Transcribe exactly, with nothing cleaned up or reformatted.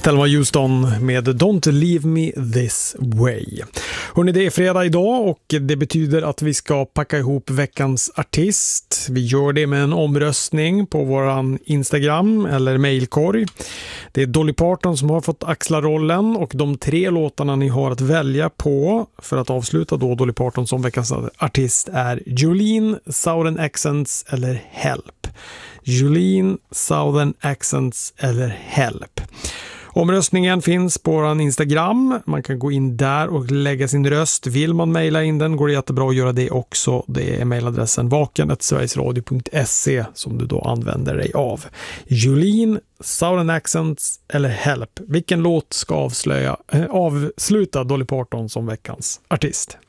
Thelma Houston med Don't Leave Me This Way. Hörrni, det är fredag idag och det betyder att vi ska packa ihop veckans artist. Vi gör det med en omröstning på våran Instagram eller mailkorg. Det är Dolly Parton som har fått axla rollen och de tre låtarna ni har att välja på för att avsluta då Dolly Parton som veckans artist är Jolene, Southern Accents eller Help. Jolene, Southern Accents eller Help. Omröstningen finns på vår Instagram. Man kan gå in där och lägga sin röst. Vill man mejla in den går det jättebra att göra det också. Det är mejladressen vaken at sverigesradio punkt se som du då använder dig av. Jolene, Southern Accents eller Help. Vilken låt ska avslöja, äh, avsluta Dolly Parton som veckans artist?